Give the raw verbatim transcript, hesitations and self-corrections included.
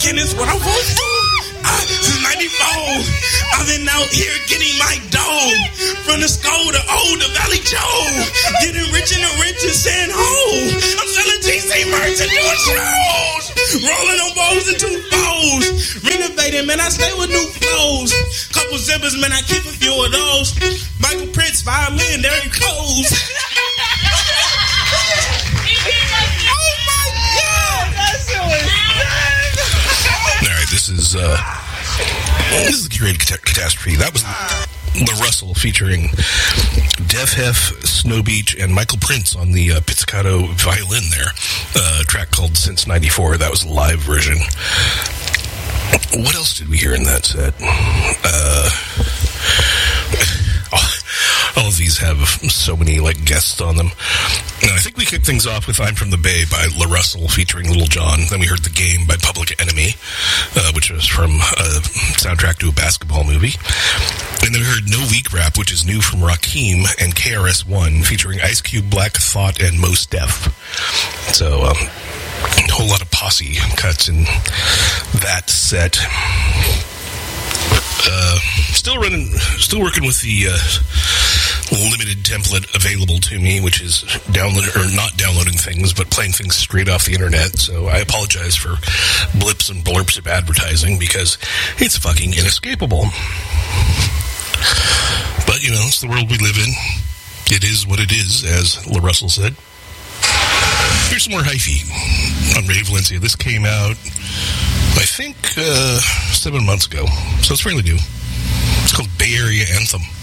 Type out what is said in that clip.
and it's what I'm supposed to do. I, since ninety-four, I've been out here getting my dough. From the skull to old to Valley Joe. Getting rich in the rich and saying ho. I'm selling G C merch and doing shows. Rolling on bows and two foes. Renovating, man, I stay with new flows. Couple zippers, man, I keep a few of those. Michael Prince, violin, there it goes. Oh my God, that's so insane. All right, this is uh, this is the curated cat- catastrophe. That was the Russell featuring Dev Hef, Snow Beach, and Michael Prince on the uh, pizzicato violin there. Uh, a track called Since ninety-four. That was a live version. What else did we hear in that set? Uh, all of these have so many like guests on them. And I think we kicked things off with I'm From the Bay by La Russell featuring Little John. Then we heard The Game by Public Enemy, uh, which was from a soundtrack to a basketball movie. And then we heard No Weak Rap, which is new from Rakim and K R S One, featuring Ice Cube, Black Thought, and Mos Def. So, um, a whole lot of posse cuts in that set. Uh, still running, still working with the uh, limited template available to me, which is download or not downloading things, but playing things straight off the internet. So I apologize for blips and blurps of advertising because it's fucking inescapable. But you know, it's the world we live in. It is what it is, as La Russell said. Here's some more hyphy on Radio Valencia. This came out, I think, uh, seven months ago. So it's fairly new. It's called Bay Area Anthem.